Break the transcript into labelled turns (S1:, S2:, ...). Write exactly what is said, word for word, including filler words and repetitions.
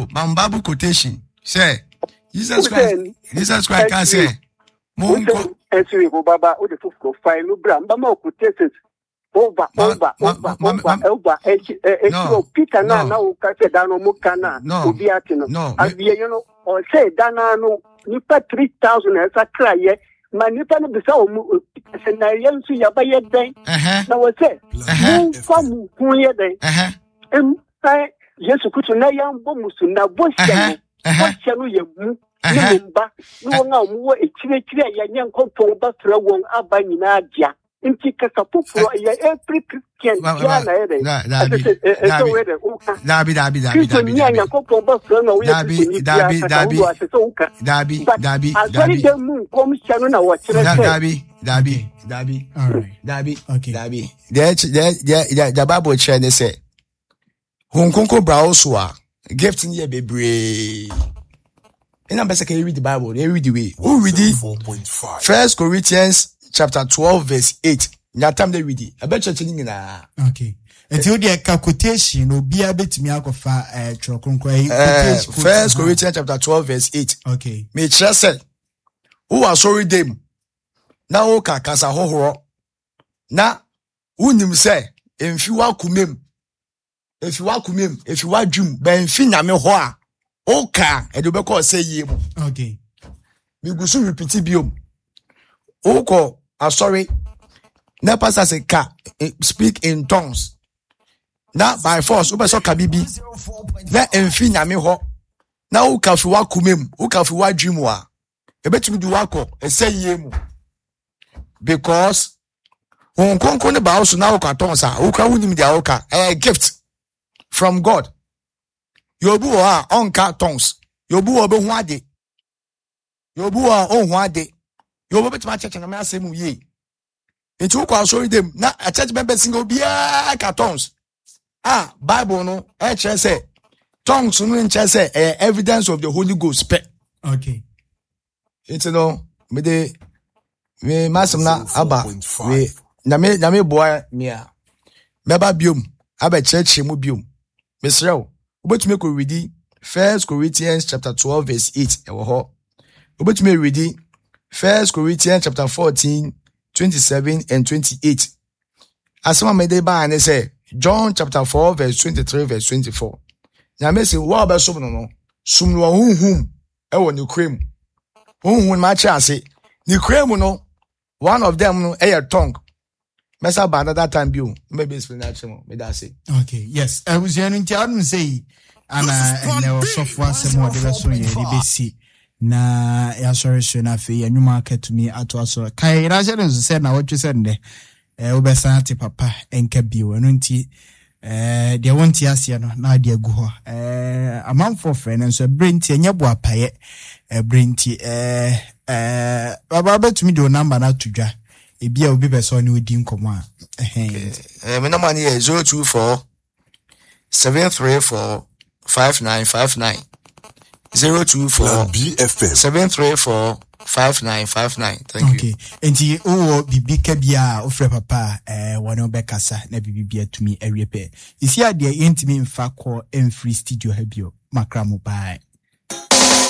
S1: Bible, my Bible quotation. Say, Jesus Christ, Jesus Christ can say, Mungo.
S2: Actually, Baba, or the Fufu, fine, no brand, but more quotations. Over, over, over, over, over, no, Peter, now, now, Casadano Mukana, no, Biatino, no, you know, or say, Dana, no, Nipa three thousand as a cry, Manipa Bissau, and I am to Yabaya Day. Now, I say, from Kuya Day, and I, yes, you could not young Bomus, now, Bush, what shall you move? No, no, more a chile, young couple, but throw one up by Nadia. In Chicago, every Christian, Dabi, Dabi, Dabi, Dabi, Dabi, Dabi, Dabi, Dabi, Dabi, Dabi, all right, Dabi, okay, Dabi. The the Bible chair they say, Hong Kong Browswa, gift in your baby. And I'm basically read the Bible, they read the way. Who read it? First Corinthians chapter twelve, verse eight. Nyatam de read it. I bet you're na.
S3: Okay. Until the quotation will be a bit me out of uh
S1: First Corinthians chapter twelve, verse eight.
S3: Okay.
S1: Me say, who are sorry them? Now oka kasa hohoro. Na unim say, if you are kumem, if you are kumem, if you are jum, ben fina me hoa. Oka, and you be say ye.
S3: Okay.
S1: Me go so repeat biom. Oko, I'm sorry. Na pastor say ka speak in tongues. Na by force, ube so kabibi. Na enfi na me ho. Na uka fi wa kumem, uka fi wa dream wa. Ebe tumi du wako, e say ye mu. Because Hong Kong ne ba so na uka tongues a, uka wunim dia uka, a gift from God. Yobu wa onka tongues. Yobu wa be hu ade. Yobu wa on hu ade. Yobu be tuma church na me asem ye. Enti wo kwa sorry dem na a church member single bia ka tongues. Ah, Bible no e chere say tongues no en chere say eh, evidence of the Holy Ghost pe.
S3: Okay.
S1: Enti no me de me masem na aba we na me na me boy me a. Me ba biom aba church mu biom. Me srew obetumi ko read First Corinthians chapter twelve, verse eight. Ewo ho. Obetumi read First Corinthians chapter fourteen, twenty-seven and twenty-eight. Asema me dey ba and say John chapter four, verse twenty-three, verse twenty-four. Na me say wa ba sum no no. Sum no hunhum ewo ni krem. Hunhum ma cha ase. Ni krem no one of them no e tongue. Mesa ba another time bio. Maybe explain that to me that say.
S3: Okay, yes. I was hearing you say ana and software some more the so ye be see. Na ya sorry so na fe ya nyuma market me ato aso kai ra se no se na what you said de eh obesa ati papa enka bio no nti eh de wonti ase no na de agu ho eh amanfo fe no so brenti enya bo apaye eh brenti eh eh baba betumi de number na tudwa e bia obi beso ni odi nkomo a eh
S1: eh me number ni zero two four seven three four five nine five nine zero two four seven three four five nine five nine. Thank
S3: okay.
S1: you.
S3: Okay. Enti o bibi kabia o frɛ papa eh wona obekasa na bibi bia tumi awie isi ade yentimi mfa kɔ emfree studio ha bio makra mo bye.